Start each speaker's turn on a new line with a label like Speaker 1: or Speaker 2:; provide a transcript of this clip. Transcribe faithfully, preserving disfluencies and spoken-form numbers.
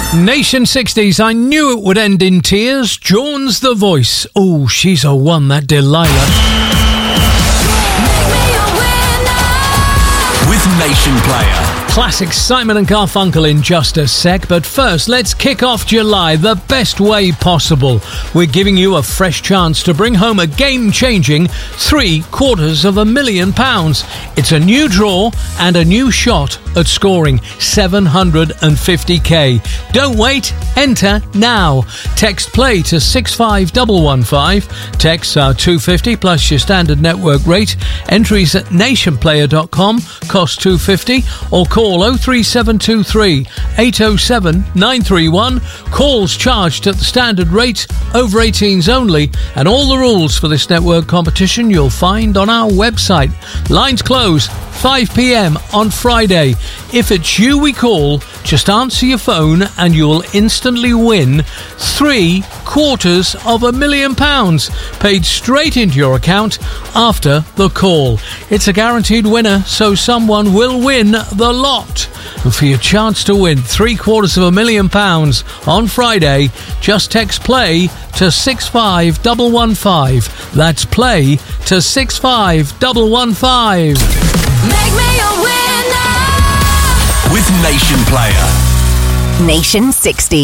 Speaker 1: Nation sixties, I knew it would end in tears. Jones the voice. Oh, she's a one, that Delilah.
Speaker 2: With Nation Player.
Speaker 1: Classic Simon and Garfunkel in just a sec, but first let's kick off July the best way possible. We're giving you a fresh chance to bring home a game-changing three quarters of a million pounds. It's a new draw and a new shot at scoring seven hundred fifty k. Don't wait, enter now. Text play to six five one one five. Texts are two pounds fifty plus your standard network rate. Entries at nation player dot com cost two pounds fifty, or call oh three seven two three eight oh seven nine three one. Calls charged at the standard rate, over eighteens only, and all the rules for this network competition you'll find on our website. Lines close five p.m. on Friday. If it's you we call, just answer your phone and you'll instantly win three quarters of a million pounds paid straight into your account after the call. It's a guaranteed winner, so someone will win the lot. And for your chance to win three quarters of a million pounds on Friday, just text play to six five one one five. That's play to six five one one five.
Speaker 3: Make me a winner
Speaker 2: with Nation Player.
Speaker 4: Nation sixty.